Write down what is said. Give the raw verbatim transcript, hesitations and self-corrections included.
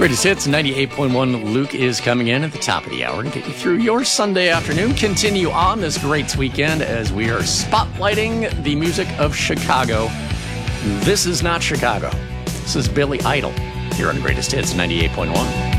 Greatest Hits ninety-eight point one. Luke is coming in at the top of the hour to get you through your Sunday afternoon. Continue on this great weekend as we are spotlighting the music of Chicago. This is not Chicago. This is Billy Idol here on Greatest Hits ninety-eight point one.